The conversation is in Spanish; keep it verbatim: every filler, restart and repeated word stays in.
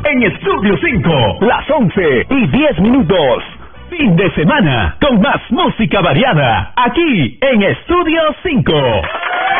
en Estudio cinco, las once y diez minutos. Fin de semana con más música variada, aquí en Estudio cinco.